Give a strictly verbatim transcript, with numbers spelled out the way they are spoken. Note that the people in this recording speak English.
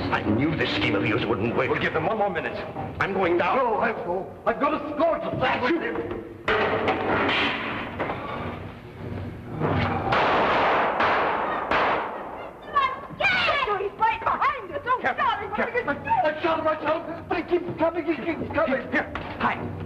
I knew this scheme of yours wouldn't work. We'll give them one more minute. I'm going down. No, I've go. I've got to score to silence him. He's right behind us. Oh, God, he's going to get... I shot him, I shot him, but he keeps coming, he keeps coming. Here, hi.